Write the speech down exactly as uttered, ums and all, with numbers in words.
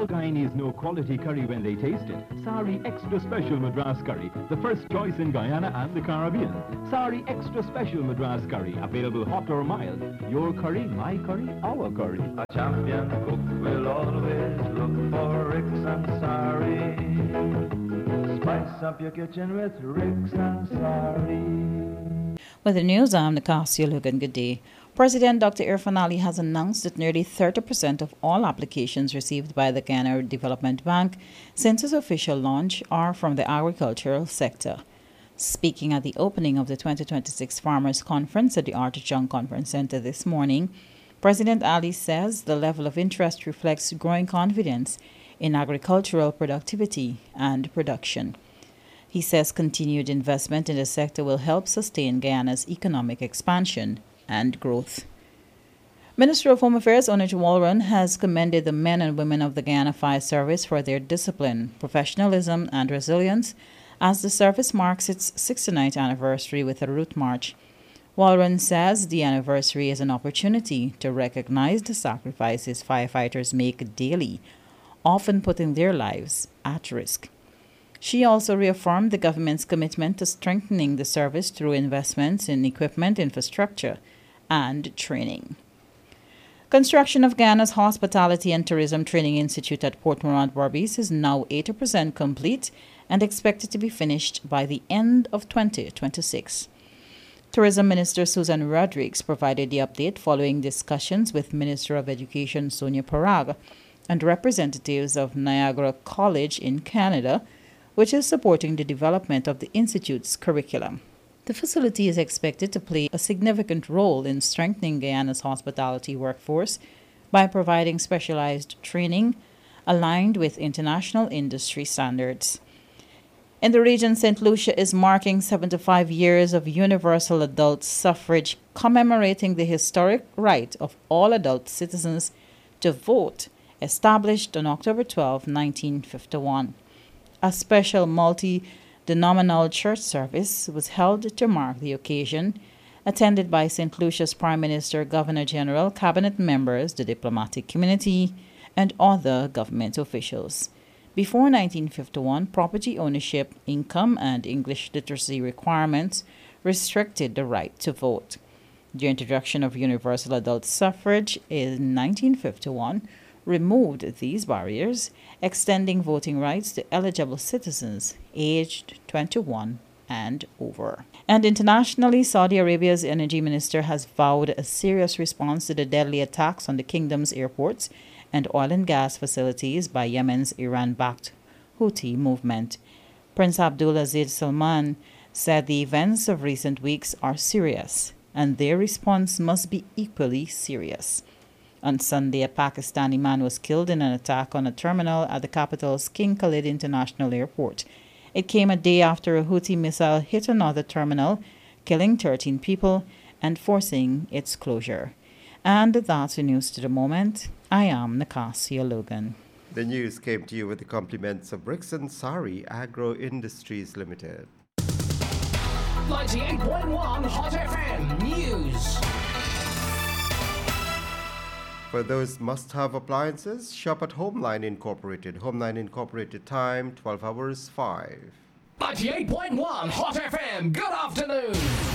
All Guyanese know quality curry when they taste it. Sari Extra Special Madras Curry, the first choice in Guyana and the Caribbean. Sari Extra Special Madras Curry, available hot or mild. Your curry, my curry, our curry. A champion cook will always look for Ricks and Sari. Spice up your kitchen with Ricks and Sari. With the news, I'm Nicasia Logan. Good day. President Doctor Irfaan Ali has announced that nearly thirty percent of all applications received by the Ghana Development Bank since its official launch are from the agricultural sector. Speaking at the opening of the twenty twenty-six Farmers Conference at the Arthur Chung Conference Center this morning, President Ali says the level of interest reflects growing confidence in agricultural productivity and production. He says continued investment in the sector will help sustain Guyana's economic expansion and growth. Minister of Home Affairs Onich Walron has commended the men and women of the Guyana Fire Service for their discipline, professionalism, and resilience as the service marks its sixty-ninth anniversary with a route march. Walron says the anniversary is an opportunity to recognize the sacrifices firefighters make daily, often putting their lives at risk. She also reaffirmed the government's commitment to strengthening the service through investments in equipment, infrastructure, and training. Construction of Guyana's Hospitality and Tourism Training Institute at Port Morant Berbice is now eighty percent complete and expected to be finished by the end of twenty twenty-six. Tourism Minister Susan Rodrigues provided the update following discussions with Minister of Education Sonia Parag and representatives of Niagara College in Canada, which is supporting the development of the Institute's curriculum. The facility is expected to play a significant role in strengthening Guyana's hospitality workforce by providing specialized training aligned with international industry standards. In the region, Saint Lucia is marking seventy-five years of universal adult suffrage, commemorating the historic right of all adult citizens to vote, established on October twelfth, nineteen fifty-one. A special multi-denominational church service was held to mark the occasion, attended by Saint Lucia's Prime Minister, Governor General, cabinet members, the diplomatic community, and other government officials. Before nineteen fifty-one, property ownership, income, and English literacy requirements restricted the right to vote. The introduction of universal adult suffrage in nineteen fifty-one removed these barriers, extending voting rights to eligible citizens aged twenty-one and over. And internationally, Saudi Arabia's energy minister has vowed a serious response to the deadly attacks on the kingdom's airports and oil and gas facilities by Yemen's Iran-backed Houthi movement. Prince Abdulaziz Salman said the events of recent weeks are serious, and their response must be equally serious. On Sunday, a Pakistani man was killed in an attack on a terminal at the capital's King Khalid International Airport. It came a day after a Houthi missile hit another terminal, killing thirteen people and forcing its closure. And that's the news to the moment. I am Nicasia Logan. The news came to you with the compliments of Ricks and Sari Agro Industries Limited. ninety-eight point one Hot F M News. For those must-have appliances, shop at Homeline Incorporated. Homeline Incorporated time, twelve hours five. ninety-eight point one Hot F M. Good afternoon.